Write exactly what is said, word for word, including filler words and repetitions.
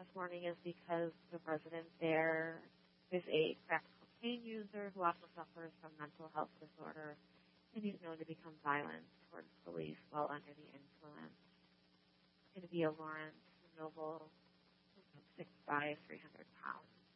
this morning is because the resident there is a crack cocaine user who also suffers from mental health disorder, and he's known to become violent towards police while under the influence. It's going to be a Lawrence Noble, six by three hundred pounds.